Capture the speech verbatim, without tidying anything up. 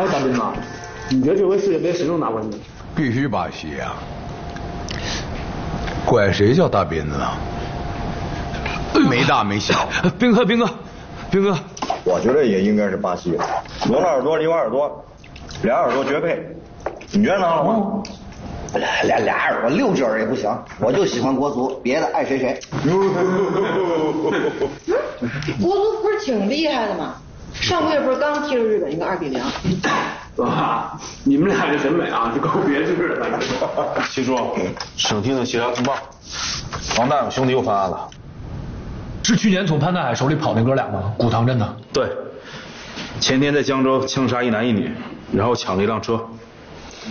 哎，大斌呐，你觉得这回世界杯谁能拿冠军？ 必须巴西呀！怪谁叫大斌呢？没大没小。 斌哥，斌哥，斌哥， 我觉得也应该是巴西。罗纳尔多、里瓦尔多，俩耳朵绝配。你觉得呢，老王？ 俩俩耳朵六只耳也不行，我就喜欢国足，别的爱谁谁。 国足不是挺厉害的吗？上个月不是刚踢了日本一个二比零？ 啊，你们俩这审美啊，就够别致的。 七叔，省厅的协调通报，王大勇兄弟又犯案了。 是去年从潘大海手里跑那哥俩吗？古塘镇的。 对，前天在江州枪杀一男一女，然后抢了一辆车。